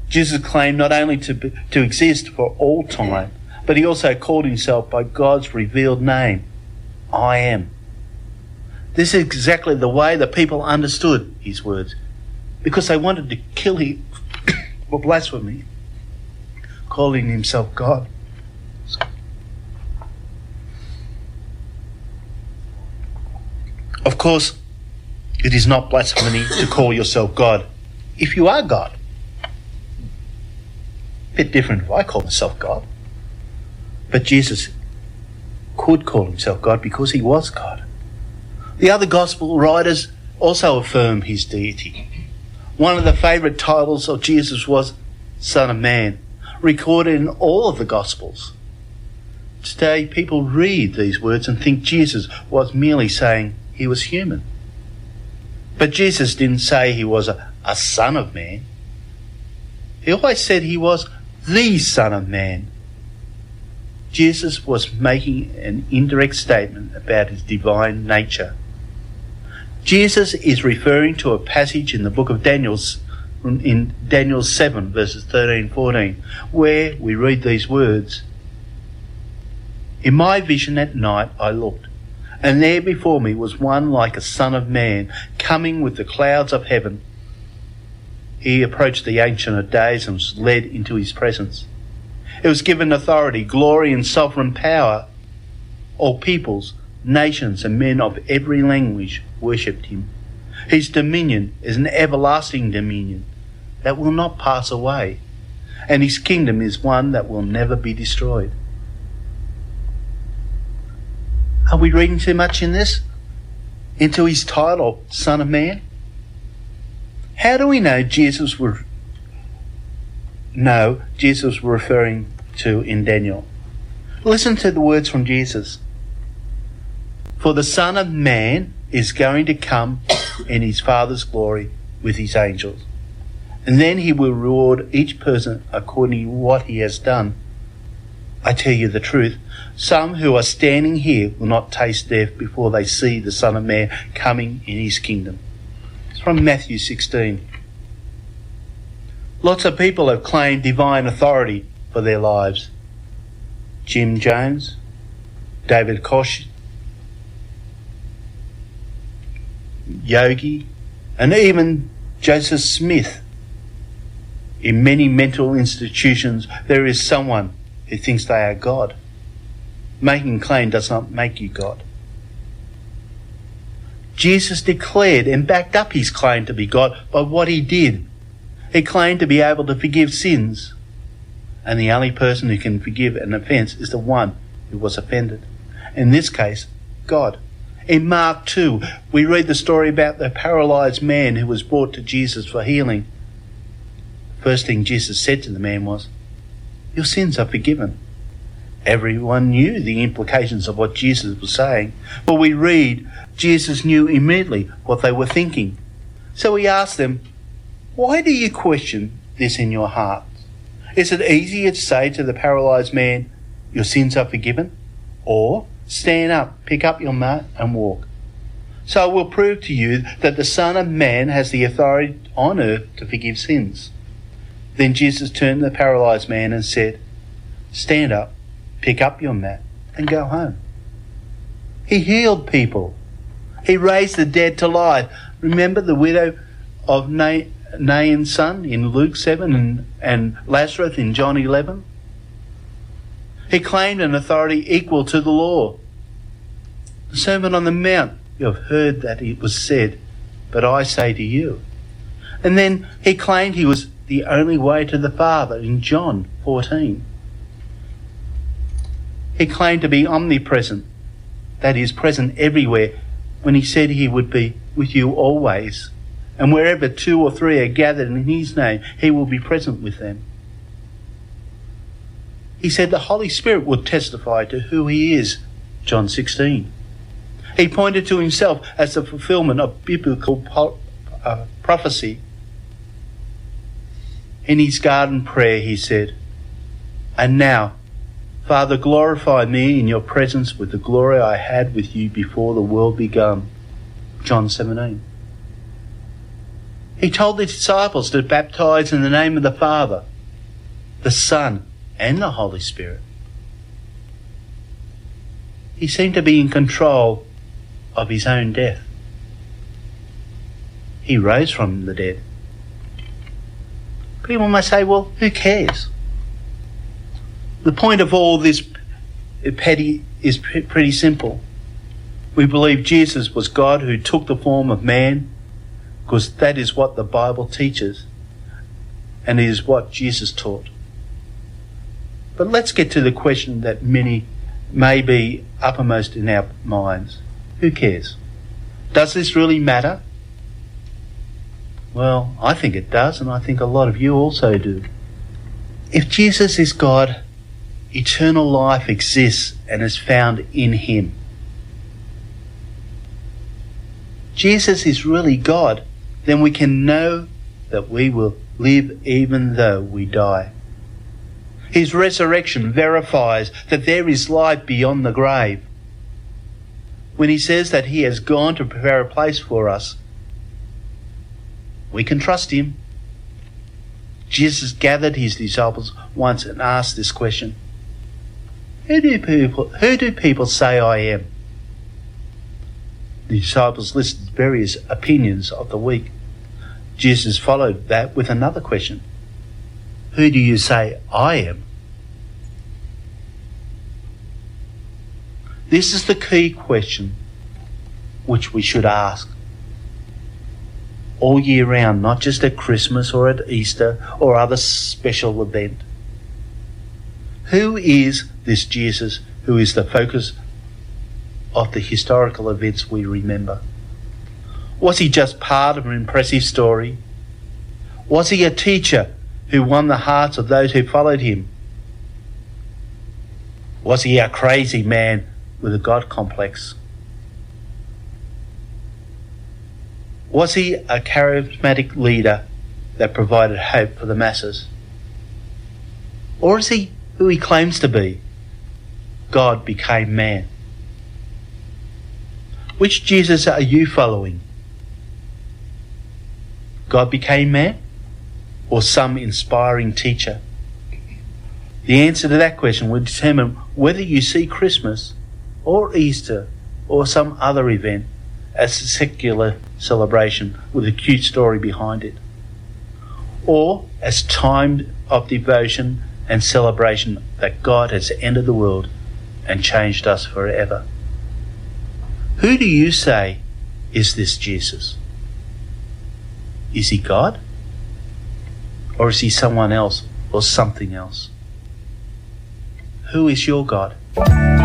Jesus claimed not only to exist for all time, but he also called himself by God's revealed name, I am. This is exactly the way the people understood his words, because they wanted to kill him for blasphemy, calling himself God. Of course, it is not blasphemy to call yourself God if you are God. A bit different if I call myself God. But Jesus could call himself God because he was God. The other gospel writers also affirm his deity. One of the favourite titles of Jesus was Son of Man, recorded in all of the gospels. Today, people read these words and think Jesus was merely saying he was human. But Jesus didn't say he was a son of man. He always said he was the Son of Man. Jesus was making an indirect statement about his divine nature. Jesus is referring to a passage in the book of Daniel, in Daniel 7, verses 13 and 14, where we read these words. In my vision at night I looked, and there before me was one like a son of man, coming with the clouds of heaven. He approached the Ancient of Days and was led into his presence. It was given authority, glory and sovereign power. All peoples, nations and men of every language worshipped him. His dominion is an everlasting dominion that will not pass away, and his kingdom is one that will never be destroyed. Are we reading too much in this? Into his title, Son of Man? How do we know Jesus was referring to in Daniel? Listen to the words from Jesus. For the Son of Man is going to come in his Father's glory with his angels. And then he will reward each person according to what he has done. I tell you the truth, some who are standing here will not taste death before they see the Son of Man coming in his kingdom. It's from Matthew 16. Lots of people have claimed divine authority for their lives. Jim Jones, David Koch, Yogi, and even Joseph Smith. In many mental institutions, there is someone who thinks they are God. Making a claim does not make you God. Jesus declared and backed up his claim to be God by what he did. He claimed to be able to forgive sins, and the only person who can forgive an offence is the one who was offended. In this case, God. In Mark 2, we read the story about the paralysed man who was brought to Jesus for healing. The first thing Jesus said to the man was, "Your sins are forgiven." Everyone knew the implications of what Jesus was saying, but we read Jesus knew immediately what they were thinking. So he asked them, "Why do you question this in your hearts? Is it easier to say to the paralysed man, 'Your sins are forgiven'? Or, 'Stand up, pick up your mat and walk'? So I will prove to you that the Son of Man has the authority on earth to forgive sins." Then Jesus turned to the paralysed man and said, "Stand up, pick up your mat and go home." He healed people. He raised the dead to life. Remember the widow of Nain's son in Luke 7 and Lazarus in John 11? He claimed an authority equal to the law. The Sermon on the Mount, you have heard that it was said, but I say to you. And then he claimed he was the only way to the Father in John 14. He claimed to be omnipresent, that is, present everywhere, when he said he would be with you always. And wherever 2 or 3 are gathered in his name, he will be present with them. He said the Holy Spirit would testify to who he is, John 16. He pointed to himself as the fulfillment of biblical prophecy. In his garden prayer, he said, "And now, Father, glorify me in your presence with the glory I had with you before the world began." John 17. He told the disciples to baptize in the name of the Father, the Son, and the Holy Spirit. He seemed to be in control of his own death. He rose from the dead. People may say, well, who cares? The point of all this is pretty simple. We believe Jesus was God who took the form of man, because that is what the Bible teaches, and it is what Jesus taught. But let's get to the question that many may be uppermost in our minds. Who cares? Does this really matter? Well, I think it does, and I think a lot of you also do. If Jesus is God, eternal life exists and is found in him. Jesus is really God, then we can know that we will live even though we die. His resurrection verifies that there is life beyond the grave. When he says that he has gone to prepare a place for us, we can trust him. Jesus gathered his disciples once and asked this question: Who do people say I am? The disciples listed various opinions of the weak. Jesus followed that with another question: Who do you say I am? This is the key question which we should ask all year round, not just at Christmas or at Easter or other special event. Who is this Jesus who is the focus of the historical events we remember? Was he just part of an impressive story? Was he a teacher who won the hearts of those who followed him? Was he a crazy man with a God complex? Was he a charismatic leader that provided hope for the masses? Or is he who he claims to be? God became man. Which Jesus are you following? God became man, or some inspiring teacher? The answer to that question will determine whether you see Christmas or Easter or some other event as a secular celebration with a cute story behind it, or as time of devotion and celebration that God has entered the world and changed us forever. Who do you say is this Jesus? Is he God? Or is he someone else or something else? Who is your God?